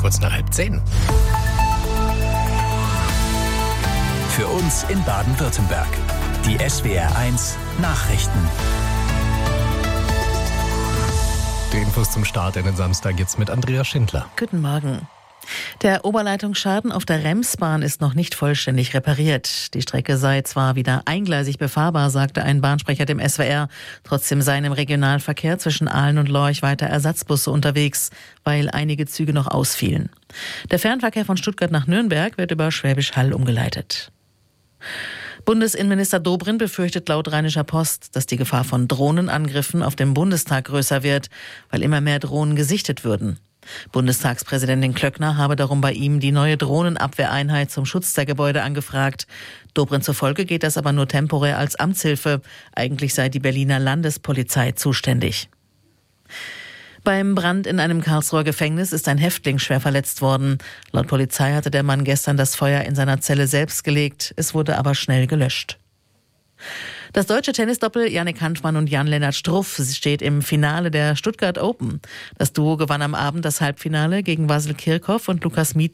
kurz nach 9:30. Für uns in Baden-Württemberg. Die SWR1 Nachrichten. Die Infos zum Start in den Samstag jetzt mit Andrea Schindler. Guten Morgen. Der Oberleitungsschaden auf der Remsbahn ist noch nicht vollständig repariert. Die Strecke sei zwar wieder eingleisig befahrbar, sagte ein Bahnsprecher dem SWR. Trotzdem seien im Regionalverkehr zwischen Aalen und Lorch weiter Ersatzbusse unterwegs, weil einige Züge noch ausfielen. Der Fernverkehr von Stuttgart nach Nürnberg wird über Schwäbisch Hall umgeleitet. Bundesinnenminister Dobrindt befürchtet laut Rheinischer Post, dass die Gefahr von Drohnenangriffen auf dem Bundestag größer wird, weil immer mehr Drohnen gesichtet würden. Bundestagspräsidentin Klöckner habe darum bei ihm die neue Drohnenabwehreinheit zum Schutz der Gebäude angefragt. Dobrindt zufolge geht das aber nur temporär als Amtshilfe. Eigentlich sei die Berliner Landespolizei zuständig. Beim Brand in einem Karlsruher Gefängnis ist ein Häftling schwer verletzt worden. Laut Polizei hatte der Mann gestern das Feuer in seiner Zelle selbst gelegt. Es wurde aber schnell gelöscht. Das deutsche Tennisdoppel Jannik Hanfmann und Jan-Lennart Struff steht im Finale der Stuttgart Open. Das Duo gewann am Abend das Halbfinale gegen Vasyl Kirchhoff und Lukas Mito